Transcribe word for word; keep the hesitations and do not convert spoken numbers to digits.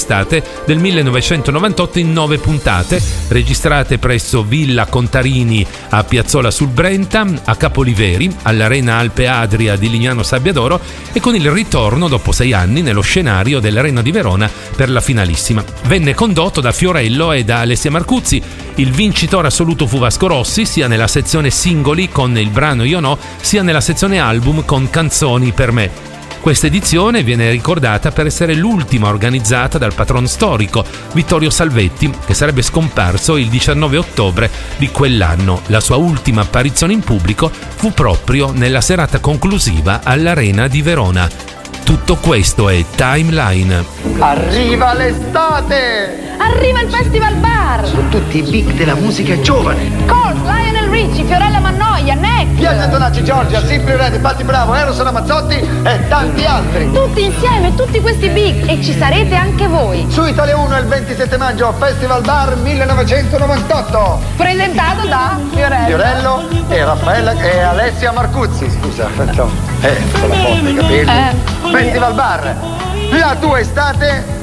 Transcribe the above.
estate del millenovecentonovantotto in nove puntate, registrate presso Villa Contarini a Piazzola sul Brenta, a Capoliveri, all'Arena Alpe Adria di Lignano Sabbiadoro e con il ritorno dopo sei anni nello scenario dell'Arena di Verona per la finalissima. Venne condotto da Fiorello e da Alessia Marcuzzi. Il vincitore assoluto fu Vasco Rossi, sia nella sezione singoli con il brano Io No, sia nella sezione album con Canzoni per me. Questa edizione viene ricordata per essere l'ultima organizzata dal patron storico Vittorio Salvetti, che sarebbe scomparso il diciannove ottobre di quell'anno. La sua ultima apparizione in pubblico fu proprio nella serata conclusiva all'Arena di Verona. Tutto questo è Timeline. Arriva l'estate! Arriva il Festival Bar! Sono tutti i big della musica giovane. Colt, Lionel Richie, Fiorella Mannoia, Neck, Piazza Tonacci, Giorgia, Simply Red, Patti Bravo, Eros Ramazzotti e tanti altri. tutti insieme, tutti questi big, e ci sarete anche voi. Su Italia uno il ventisette maggio, Festival Bar millenovecentonovantotto. Presentato da Fiorello. Fiorello e Raffaella e Alessia Marcuzzi, scusa, no. Eh, con la foto, i capelli. Eh. Festival Bar, la tua estate